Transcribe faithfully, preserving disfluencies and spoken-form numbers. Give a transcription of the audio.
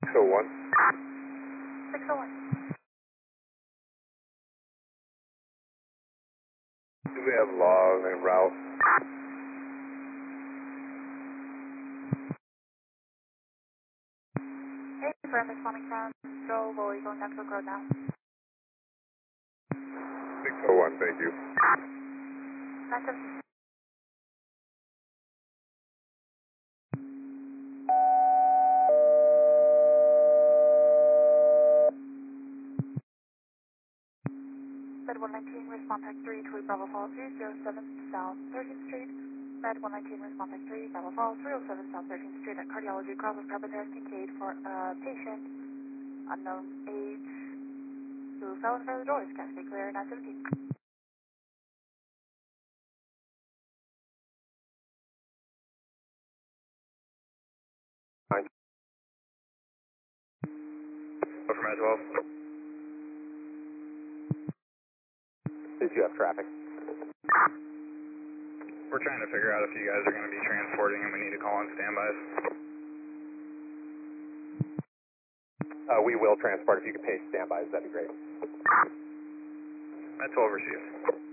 six oh one. six oh one. Do we have log and route? Hey, firm is coming from Joe Bowie, going down to Road now. six oh one, thank you. nine seven. Med one nineteen, respond tech three, Tweet Bravo Fall three oh seven South thirteenth Street. Med one nineteen, respond tech three, Bravo Fall three oh seven South thirteenth Street at Cardiology, Crossover Carpet Test, Kincaid for a patient, unknown age, who fell in front of the doors. Cascade clear, nine seventeen. Nine. Go from as well. Did you have traffic? We're trying to figure out if you guys are going to be transporting and we need to call in standbys. Uh, we will transport. If you could pay standbys, that'd be great. Med twelve received.